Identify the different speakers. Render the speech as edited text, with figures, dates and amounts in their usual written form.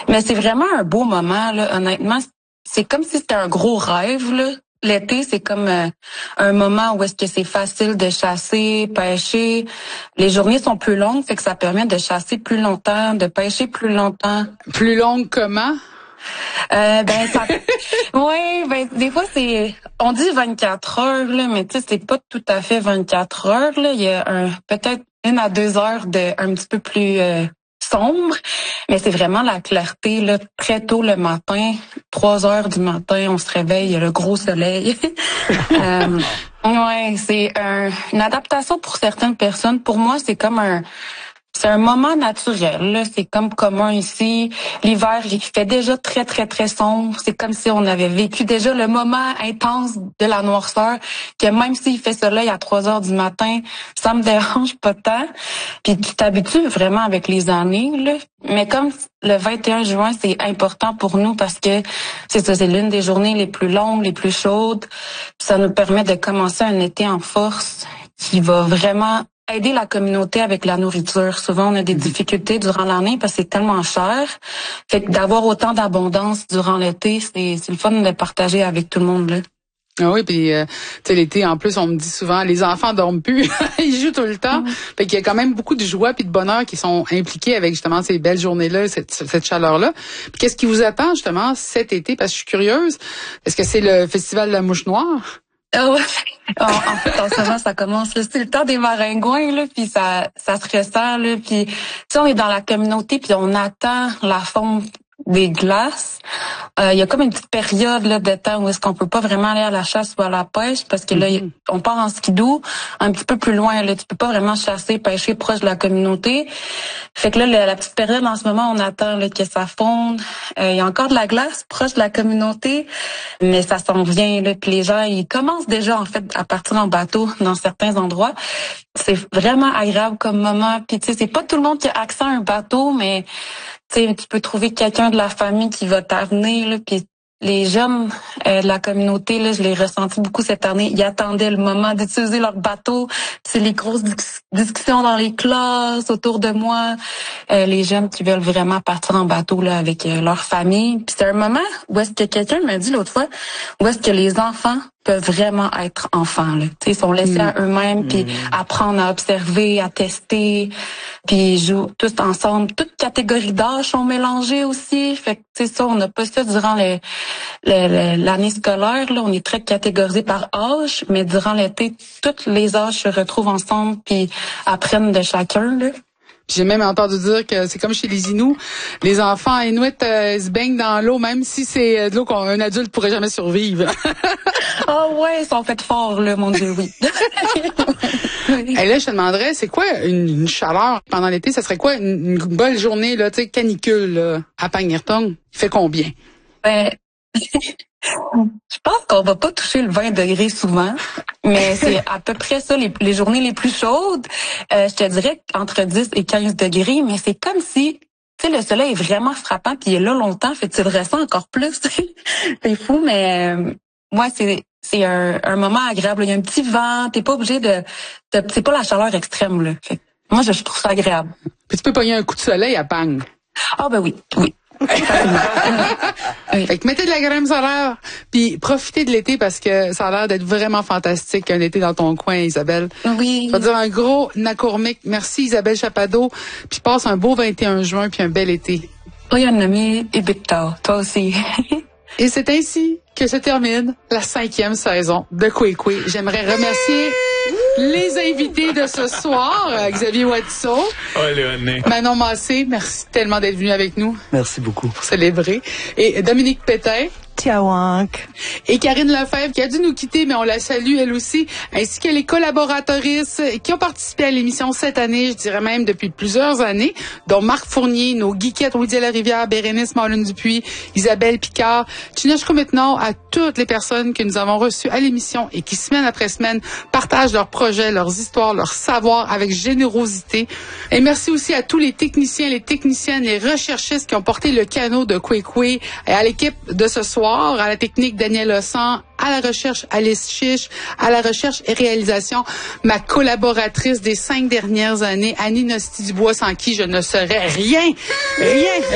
Speaker 1: Mais c'est vraiment un beau moment, là. Honnêtement, c'est comme si c'était un gros rêve, là. L'été, c'est comme un moment où est-ce que c'est facile de chasser, pêcher. Les journées sont plus longues, fait que ça permet de chasser plus longtemps, de pêcher plus longtemps.
Speaker 2: Plus longue comment?
Speaker 1: Des fois on dit 24 heures, là, mais tu sais, c'est pas tout à fait 24 heures, là. Il y a peut-être 1 à 2 heures un petit peu plus sombre, mais c'est vraiment la clarté, là, très tôt le matin, 3 heures du matin, on se réveille, il y a le gros soleil. C'est une adaptation pour certaines personnes. Pour moi, c'est un moment naturel, là. C'est comme commun ici. L'hiver, il fait déjà très, très, très sombre. C'est comme si on avait vécu déjà le moment intense de la noirceur, que même s'il fait soleil à 3 heures du matin, ça me dérange pas tant. Puis tu t'habitues vraiment avec les années, là. Mais comme le 21 juin, c'est important pour nous parce que c'est l'une des journées les plus longues, les plus chaudes. Puis ça nous permet de commencer un été en force qui va vraiment aider la communauté avec la nourriture. Souvent, on a des difficultés durant l'année parce que c'est tellement cher. Fait que d'avoir autant d'abondance durant l'été, c'est le fun de partager avec tout le monde, là.
Speaker 2: Ah oui, puis tu sais, l'été, en plus, on me dit souvent, les enfants dorment plus, ils jouent tout le temps. Fait qu'il y a quand même beaucoup de joie puis de bonheur qui sont impliqués avec justement ces belles journées-là, cette chaleur-là. Puis qu'est-ce qui vous attend justement cet été? Parce que je suis curieuse. Est-ce que c'est le festival de la mouche noire?
Speaker 1: En fait, en ce moment, ça commence. C'est le temps des maringouins, là, puis ça se ressent, là. Puis, tu sais, on est dans la communauté, puis on attend la fonte des glaces. Il y a comme une petite période là de temps où est-ce qu'on peut pas vraiment aller à la chasse ou à la pêche parce que là, on part en skidoo un petit peu plus loin. Là, tu peux pas vraiment chasser, pêcher proche de la communauté. Fait que là, la petite période en ce moment, on attend là, que ça fonde. Il y a encore de la glace proche de la communauté, mais ça s'en vient. Là, puis les gens, ils commencent déjà en fait à partir en bateau dans certains endroits. C'est vraiment agréable comme moment. Puis tu sais, c'est pas tout le monde qui a accès à un bateau, mais tu sais, tu peux trouver quelqu'un de la famille qui va t'amener, là, puis les jeunes de la communauté, là, je l'ai ressenti beaucoup cette année, ils attendaient le moment d'utiliser leur bateau. C'est les grosses discussions dans les classes, autour de moi. Les jeunes qui veulent vraiment partir en bateau là avec leur famille. Puis c'est un moment où est-ce que quelqu'un m'a dit l'autre fois, où est-ce que les enfants peuvent vraiment être enfants, là. Tu sais, ils sont laissés à eux-mêmes, puis apprendre à observer, à tester, puis ils jouent tous ensemble. Toutes catégories d'âge sont mélangées aussi. Fait que, tu sais, ça, on n'a pas ça durant l'année scolaire, là. On est très catégorisé par âge, mais durant l'été, tous les âges se retrouvent ensemble, puis apprennent de chacun, là.
Speaker 2: J'ai même entendu dire que c'est comme chez les Inuits. Les enfants Inuits se baignent dans l'eau, même si c'est de l'eau qu'un adulte pourrait jamais survivre.
Speaker 1: Ouais, ils sont faits forts, là, mon Dieu, oui.
Speaker 2: Et là, je te demanderais, c'est quoi une chaleur pendant l'été? Ça serait quoi une belle journée, là, tu sais, canicule, là, à Pangnirtung? Il fait combien?
Speaker 1: Je pense qu'on va pas toucher le 20 degrés souvent, mais c'est à peu près ça les journées les plus chaudes. Je te dirais entre 10 et 15 degrés, mais c'est comme si, tu sais, le soleil est vraiment frappant puis il est là longtemps, fait que tu le ressens encore plus. C'est fou, mais moi c'est un moment agréable. Il y a un petit vent, t'es pas obligé c'est pas la chaleur extrême là. Fait que moi je trouve ça agréable.
Speaker 2: Puis tu peux pogner un coup de soleil à Pang.
Speaker 1: Ah ben oui.
Speaker 2: Fait que mettez de la crème solaire, puis profitez de l'été parce que ça a l'air d'être vraiment fantastique un été dans ton coin, Isabelle.
Speaker 1: Oui.
Speaker 2: Je vais te dire un gros nakourmik. Merci Isabelle Chapado, puis passe un beau 21 juin puis un bel été.
Speaker 1: Oui, un ami et Victor, toi aussi.
Speaker 2: Et c'est ainsi que se termine la 5e saison de Kwekwe. J'aimerais remercier les invités de ce soir, Xavier Watteau, Manon Massé, merci tellement d'être venu avec nous.
Speaker 3: Merci beaucoup.
Speaker 2: Pour célébrer. Et Dominique Pétain.
Speaker 4: Tiawank.
Speaker 2: Et Karine Lefebvre qui a dû nous quitter, mais on la salue elle aussi, ainsi que les collaboratrices qui ont participé à l'émission cette année, je dirais même depuis plusieurs années, dont Marc Fournier, nos geekettes Louis la Rivière, Bérénice Marlune-Dupuis, Isabelle Picard, Chineshko maintenant à toutes les personnes que nous avons reçues à l'émission et qui, semaine après semaine, partagent leurs projets, leurs histoires, leurs savoirs avec générosité. Et merci aussi à tous les techniciens, les techniciennes, les recherchistes qui ont porté le canot de Kwekwe et à l'équipe de ce soir, à la technique Daniel Hossan, à la recherche Alice Chiche, à la recherche et réalisation ma collaboratrice des 5 dernières années, Annie Nosti-Dubois, sans qui je ne serais rien.